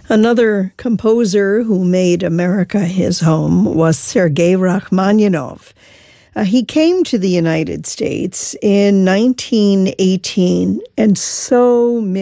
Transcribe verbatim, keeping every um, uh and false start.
Another composer who made America his home was Sergei Rachmaninoff. Uh, he came to the United States in nineteen eighteen, and so